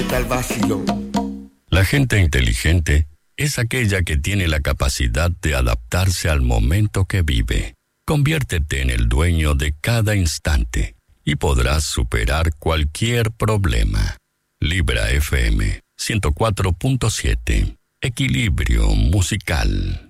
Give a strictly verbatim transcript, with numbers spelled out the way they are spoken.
suelta el vacilón. La gente inteligente es aquella que tiene la capacidad de adaptarse al momento que vive. Conviértete en el dueño de cada instante y podrás superar cualquier problema. Libra F M ciento cuatro punto siete. Equilibrio musical.